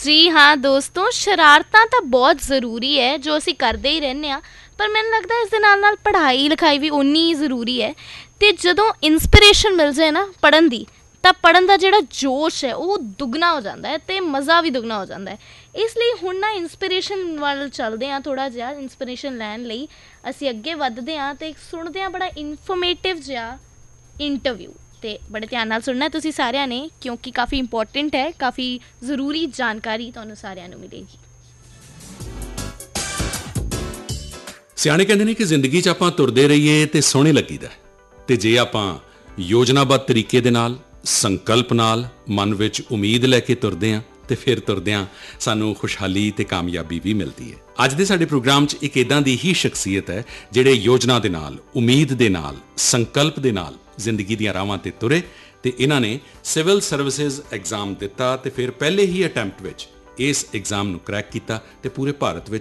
ਜੀ ਹਾਂ ਦੋਸਤੋ, ਸ਼ਰਾਰਤਾਂ ਤਾਂ ਬਹੁਤ ਜ਼ਰੂਰੀ ਹੈ ਜੋ ਅਸੀਂ ਕਰਦੇ ਹੀ ਰਹਿੰਦੇ ਹਾਂ, ਪਰ ਮੈਨੂੰ ਲੱਗਦਾ ਇਸ ਦੇ ਨਾਲ ਨਾਲ ਪੜ੍ਹਾਈ ਲਿਖਾਈ ਵੀ ਓਨੀ ਹੀ ਜ਼ਰੂਰੀ ਹੈ। ਅਤੇ ਜਦੋਂ ਇੰਸਪੀਰੇਸ਼ਨ ਮਿਲ ਜਾਏ ਨਾ ਪੜ੍ਹਨ ਦੀ, ਤਾਂ ਪੜ੍ਹਨ ਦਾ ਜਿਹੜਾ ਜੋਸ਼ ਹੈ ਉਹ ਦੁੱਗਣਾ ਹੋ ਜਾਂਦਾ ਹੈ ਅਤੇ ਮਜ਼ਾ ਵੀ ਦੁੱਗਣਾ ਹੋ ਜਾਂਦਾ ਹੈ। ਇਸ ਲਈ ਹੁਣ ਨਾ ਇੰਸਪੀਰੇਸ਼ਨ ਵੱਲ ਚੱਲਦੇ ਹਾਂ, ਥੋੜ੍ਹਾ ਜਿਹਾ ਇੰਸਪੀਰੇਸ਼ਨ ਲੈਣ ਲਈ ਅਸੀਂ ਅੱਗੇ ਵੱਧਦੇ ਹਾਂ ਅਤੇ ਸੁਣਦੇ ਹਾਂ ਬੜਾ ਇਨਫੋਰਮੇਟਿਵ ਜਿਹਾ ਇੰਟਰਵਿਊ। ਅਤੇ ਬੜੇ ਧਿਆਨ ਨਾਲ ਸੁਣਨਾ ਤੁਸੀਂ ਸਾਰਿਆਂ ਨੇ, ਕਿਉਂਕਿ ਕਾਫੀ ਇੰਪੋਰਟੈਂਟ ਹੈ, ਕਾਫੀ ਜ਼ਰੂਰੀ ਜਾਣਕਾਰੀ ਤੁਹਾਨੂੰ ਸਾਰਿਆਂ ਨੂੰ ਮਿਲੇਗੀ। ਸਿਆਣੇ ਕਹਿੰਦੇ ਨੇ ਕਿ ਜ਼ਿੰਦਗੀ 'ਚ ਆਪਾਂ ਤੁਰਦੇ ਰਹੀਏ ਅਤੇ ਸੋਹਣੇ ਲੱਗੀਦਾ, ਅਤੇ ਜੇ ਆਪਾਂ ਯੋਜਨਾਬੱਧ ਤਰੀਕੇ ਦੇ ਨਾਲ, ਸੰਕਲਪ ਨਾਲ, ਮਨ ਵਿੱਚ ਉਮੀਦ ਲੈ ਕੇ ਤੁਰਦੇ ਹਾਂ ਅਤੇ ਫਿਰ ਤੁਰਦਿਆਂ ਸਾਨੂੰ ਖੁਸ਼ਹਾਲੀ ਅਤੇ ਕਾਮਯਾਬੀ ਵੀ ਮਿਲਦੀ ਹੈ। ਅੱਜ ਦੇ ਸਾਡੇ ਪ੍ਰੋਗਰਾਮ 'ਚ ਇੱਕ ਇੱਦਾਂ ਦੀ ਹੀ ਸ਼ਖਸੀਅਤ ਹੈ ਜਿਹੜੇ ਯੋਜਨਾ ਦੇ ਨਾਲ, ਉਮੀਦ ਦੇ ਨਾਲ, ਸੰਕਲਪ ਦੇ ਨਾਲ ਜ਼ਿੰਦਗੀ ਦੀਆਂ ਰਾਹਾਂ 'ਤੇ ਤੁਰੇ ਅਤੇ ਇਹਨਾਂ ਨੇ ਸਿਵਲ ਸਰਵਿਸਿਜ਼ ਐਗਜ਼ਾਮ ਦਿੱਤਾ ਅਤੇ ਫਿਰ ਪਹਿਲੇ ਹੀ ਅਟੈਂਪਟ ਵਿੱਚ ਇਸ ਐਗਜ਼ਾਮ ਨੂੰ ਕਰੈਕ ਕੀਤਾ ਅਤੇ ਪੂਰੇ ਭਾਰਤ ਵਿੱਚ